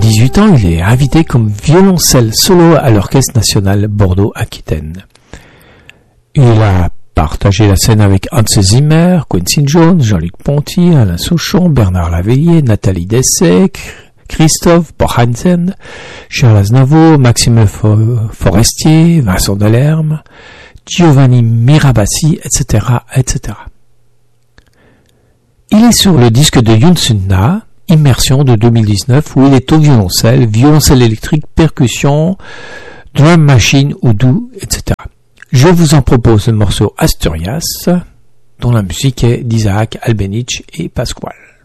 18 ans, il est invité comme violoncelle solo à l'Orchestre National Bordeaux-Aquitaine. Il a partagé la scène avec Hans Zimmer, Quincy Jones, Jean-Luc Ponty, Alain Souchon, Bernard Lavilliers, Nathalie Dessay, Christophe Borhansen, Charles Aznavour, Maxime Forestier, Vincent Delerme, Giovanni Mirabassi, etc., etc. Il est sur le disque de Youn Sunna, Immersion de 2019, où il est au violoncelle électrique, percussion, drum machine, oudou, etc. Je vous en propose le morceau Asturias, dont la musique est d'Isaac Albéniz et Pasquale.